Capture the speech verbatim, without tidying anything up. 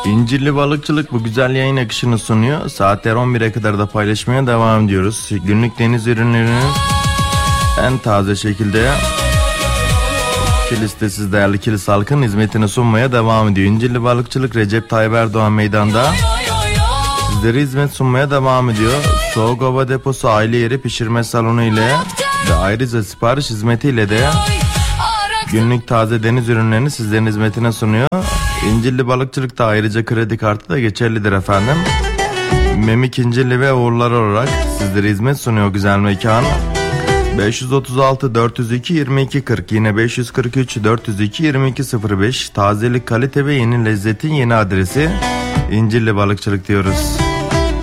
İncirli Balıkçılık bu güzel yayın akışını sunuyor. Saatler on bire kadar da paylaşmaya devam ediyoruz. Günlük deniz ürünlerini en taze şekilde listesiz değerli kilis halkın hizmetine sunmaya devam ediyor. İncirli Balıkçılık Recep Tayyip Erdoğan Meydan'da sizlere hizmet sunmaya devam ediyor. Soğuk hava deposu, aile yeri, pişirme salonu ile ve ayrıca sipariş hizmetiyle de günlük taze deniz ürünlerini sizlerin hizmetine sunuyor. İncirli Balıkçılık'ta ayrıca kredi kartı da geçerlidir efendim. Memik İncirli ve Uğurlar olarak sizlere hizmet sunuyor güzel mekan. beş yüz otuz altı dört yüz iki yirmi iki kırk, yine beş yüz kırk üç dört yüz iki yirmi iki sıfır beş. Tazelik, kalite ve yeni lezzetin yeni adresi İncirli Balıkçılık diyoruz.